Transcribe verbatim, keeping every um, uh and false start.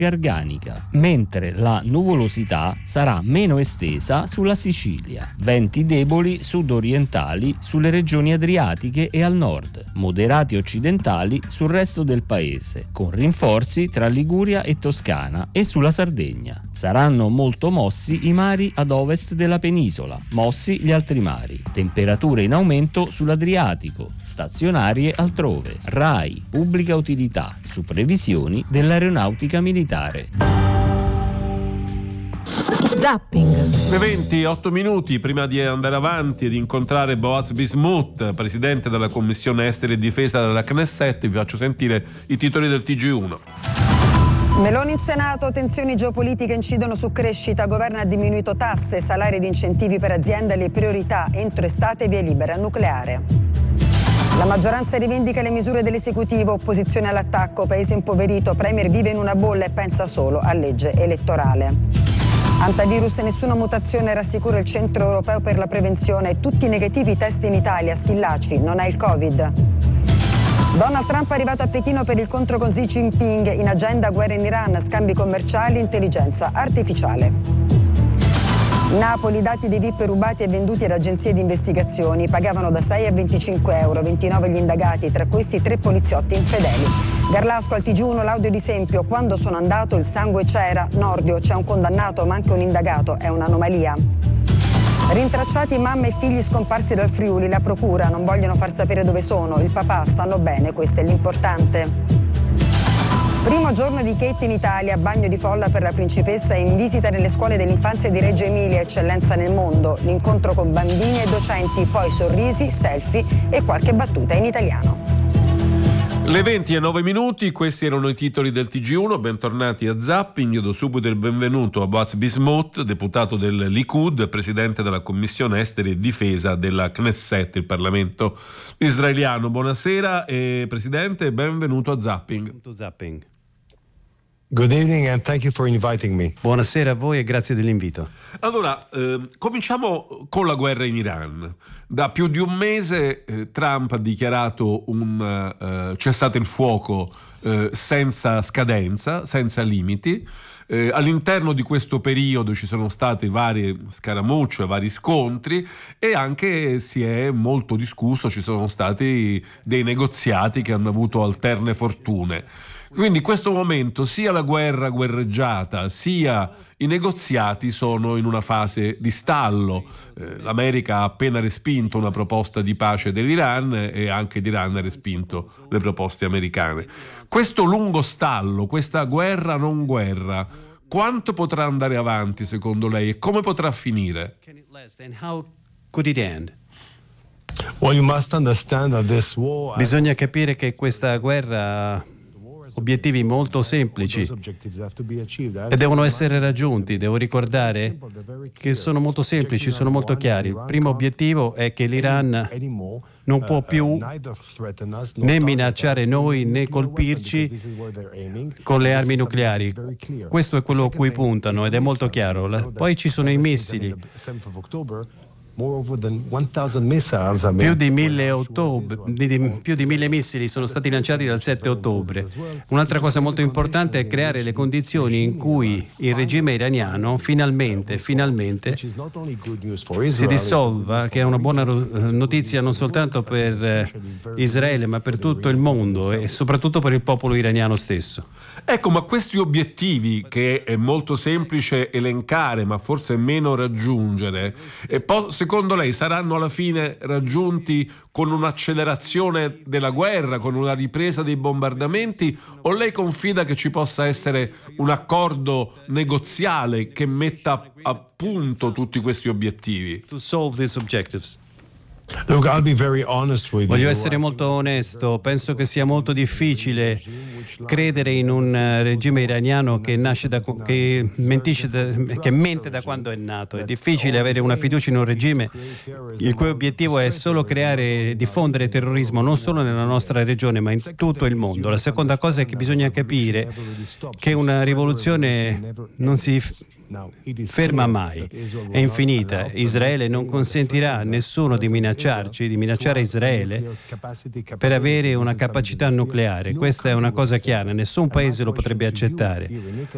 garganica, mentre la nuvolosità sarà meno estesa sulla Sicilia. Venti deboli sud-orientali sulle regioni adriatiche e al nord, moderati occidentali sul resto del paese, con rinforzi tra Liguria e Toscana e sulla Sardegna. Saranno molto mossi i mari ad ovest della penisola, mossi gli altri mari. Temperature in aumento sull'Adriatico, stazionarie altrove. RAI, pubblica utilità, su previsioni dell'aeronautica militare. Zapping. Le venti, otto minuti prima di andare avanti e di incontrare Boaz Bismuth, presidente della Commissione Esteri e Difesa della Knesset, vi faccio sentire i titoli del T G uno. Meloni in Senato, tensioni geopolitiche incidono su crescita, governo ha diminuito tasse, salari ed incentivi per aziende, le priorità entro estate via libera al nucleare. La maggioranza rivendica le misure dell'esecutivo, opposizione all'attacco, paese impoverito, premier vive in una bolla e pensa solo a legge elettorale. Antivirus e nessuna mutazione, rassicura il Centro Europeo per la Prevenzione, tutti i negativi test in Italia, Schillaci non ha il Covid. Donald Trump è arrivato a Pechino per l'incontro con Xi Jinping, in agenda guerra in Iran, scambi commerciali, intelligenza artificiale. Napoli, dati dei V I P rubati e venduti ad agenzie di investigazioni, pagavano da sei a venticinque euro, ventinove gli indagati, tra questi tre poliziotti infedeli. Garlasco al T G uno, l'audio di Sempio, quando sono andato il sangue c'era, Nordio c'è un condannato ma anche un indagato, è un'anomalia. Rintracciati mamma e figli scomparsi dal Friuli, la procura, non vogliono far sapere dove sono, il papà, stanno bene, questo è l'importante. Primo giorno di Kate in Italia, bagno di folla per la principessa in visita nelle scuole dell'infanzia di Reggio Emilia, eccellenza nel mondo, l'incontro con bambini e docenti, poi sorrisi, selfie e qualche battuta in italiano. Le venti e nove minuti, questi erano i titoli del T G uno, bentornati a Zapping. Io do subito il benvenuto a Boaz Bismuth, deputato del Likud, presidente della Commissione Esteri e Difesa della Knesset, il Parlamento israeliano. Buonasera e presidente, benvenuto a Zapping. Welcome to Zapping. Good evening and thank you for inviting me. Buonasera a voi e grazie dell'invito. Allora, eh, cominciamo con la guerra in Iran. Da più di un mese eh, Trump ha dichiarato un eh, cessate il fuoco eh, senza scadenza, senza limiti. Eh, all'interno di questo periodo ci sono state varie scaramucce, vari scontri e anche si è molto discusso, ci sono stati dei negoziati che hanno avuto alterne fortune. Quindi in questo momento sia la guerra guerreggiata sia i negoziati sono in una fase di stallo. Eh, L'America ha appena respinto una proposta di pace dell'Iran e anche l'Iran ha respinto le proposte americane. Questo lungo stallo, questa guerra non guerra, quanto potrà andare avanti secondo lei e come potrà finire? Bisogna capire che questa guerra ha obiettivi molto semplici e devono essere raggiunti. Devo ricordare che sono molto semplici, sono molto chiari. Il primo obiettivo è che l'Iran non può più né minacciare noi né colpirci con le armi nucleari. Questo è quello a cui puntano ed è molto chiaro. Poi ci sono i missili. Più di mille, ottobre, di, di, più di mille missili sono stati lanciati dal sette ottobre. Un'altra cosa molto importante è creare le condizioni in cui il regime iraniano finalmente, finalmente si dissolva, che è una buona notizia non soltanto per Israele ma per tutto il mondo e soprattutto per il popolo iraniano stesso. Ecco, ma questi obiettivi che è molto semplice elencare ma forse meno raggiungere, e poi secondo lei saranno alla fine raggiunti con un'accelerazione della guerra, con una ripresa dei bombardamenti, o lei confida che ci possa essere un accordo negoziale che metta a punto tutti questi obiettivi? To solve these objectives. Look, I'll be very honest with you. Voglio essere molto onesto, penso che sia molto difficile credere in un regime iraniano che nasce da che mentisce da, che mente da quando è nato. È difficile avere una fiducia in un regime il cui obiettivo è solo creare e diffondere terrorismo non solo nella nostra regione ma in tutto il mondo. La seconda cosa è che bisogna capire che una rivoluzione non si ferma mai, è infinita. Israele non consentirà a nessuno di minacciarci, di minacciare Israele per avere una capacità nucleare. Questa è una cosa chiara, nessun paese lo potrebbe accettare.